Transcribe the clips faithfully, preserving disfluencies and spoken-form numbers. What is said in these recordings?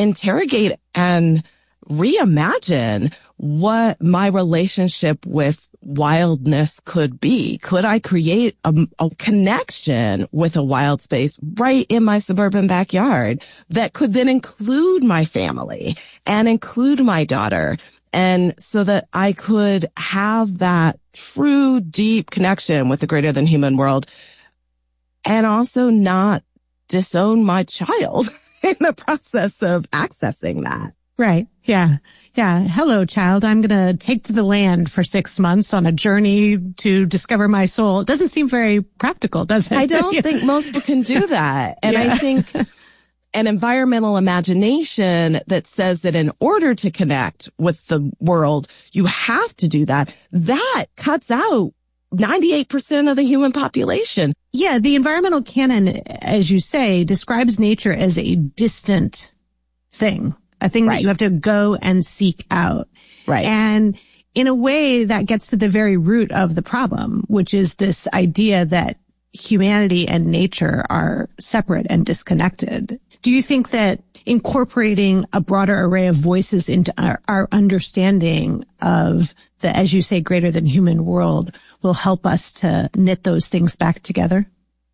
interrogate and reimagine what my relationship with wildness could be. Could I create a, a connection with a wild space right in my suburban backyard that could then include my family and include my daughter? And so that I could have that true, deep connection with the greater than human world and also not disown my child in the process of accessing that. Right. Yeah. Yeah. Hello, child. I'm going to take to the land for six months on a journey to discover my soul. It doesn't seem very practical, does it? I don't yeah. think most people can do that. And yeah. I think an environmental imagination that says that in order to connect with the world, you have to do that, that cuts out ninety-eight percent of the human population. Yeah. The environmental canon, as you say, describes nature as a distant thing. A thing right. that you have to go and seek out. Right. And in a way that gets to the very root of the problem, which is this idea that humanity and nature are separate and disconnected. Do you think that incorporating a broader array of voices into our, our understanding of the, as you say, greater than human world will help us to knit those things back together?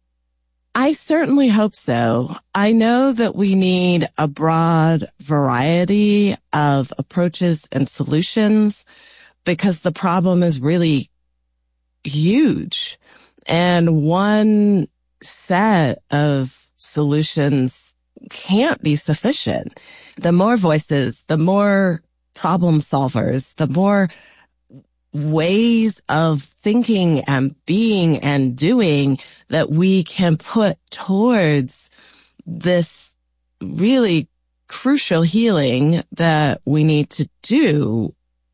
I certainly hope so. I know that we need a broad variety of approaches and solutions because the problem is really huge. And one set of solutions can't be sufficient. The more voices, the more problem solvers, the more ways of thinking and being and doing that we can put towards this really crucial healing that we need to do,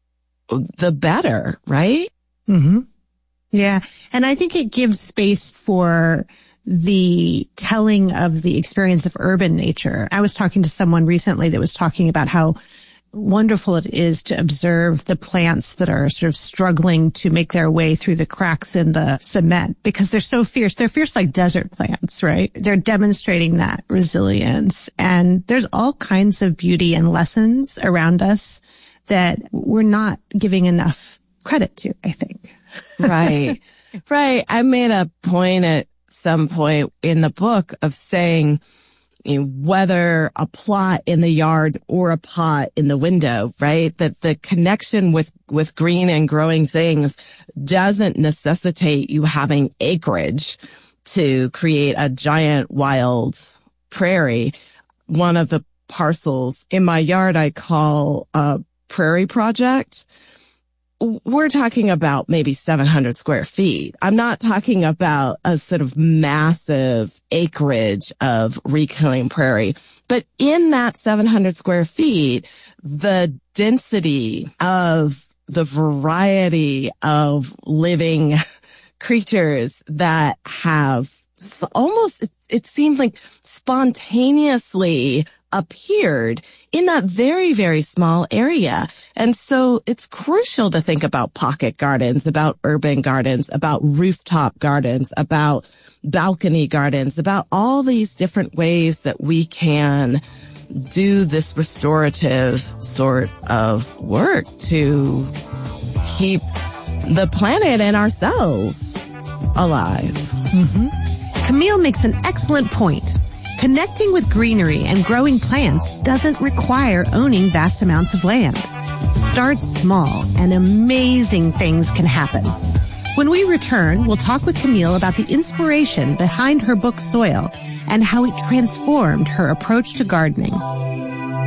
the better, right? Mm-hmm. Yeah. And I think it gives space for the telling of the experience of urban nature. I was talking to someone recently that was talking about how wonderful it is to observe the plants that are sort of struggling to make their way through the cracks in the cement because they're so fierce. They're fierce like desert plants, right? They're demonstrating that resilience. And there's all kinds of beauty and lessons around us that we're not giving enough credit to, I think. Right. Right. I made a point at some point in the book of saying, you know, whether a plot in the yard or a pot in the window, right? That the connection with, with green and growing things doesn't necessitate you having acreage to create a giant wild prairie. One of the parcels in my yard I call a prairie project. We're talking about maybe seven hundred square feet. I'm not talking about a sort of massive acreage of reclaimed prairie. But in that seven hundred square feet, the density of the variety of living creatures that have almost, it, it seemed like spontaneously appeared in that very, very small area. And so it's crucial to think about pocket gardens, about urban gardens, about rooftop gardens, about balcony gardens, about all these different ways that we can do this restorative sort of work to keep the planet and ourselves alive. Mm-hmm. Camille makes an excellent point. Connecting with greenery and growing plants doesn't require owning vast amounts of land. Start small and amazing things can happen. When we return, we'll talk with Camille about the inspiration behind her book Soil and how it transformed her approach to gardening.